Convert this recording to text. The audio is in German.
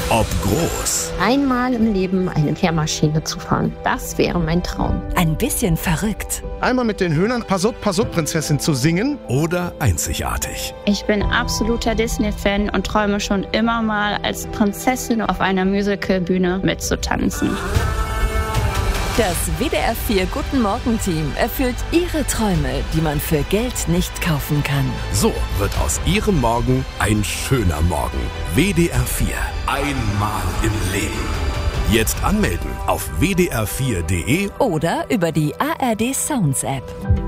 Ob groß Einmal im Leben eine Kehrmaschine zu fahren, das wäre mein Traum. Ein bisschen verrückt. Einmal mit den Höhnern Pass up, Prinzessin zu singen. oder einzigartig. Ich bin absoluter Disney-Fan und träume schon immer mal als Prinzessin auf einer Musicalbühne mitzutanzen. Das WDR 4 Guten Morgen-Team erfüllt Ihre Träume, die man für Geld nicht kaufen kann. So wird aus Ihrem Morgen ein schöner Morgen. WDR 4. Einmal im Leben. Jetzt anmelden auf wdr4.de Oder über die ARD Sounds App.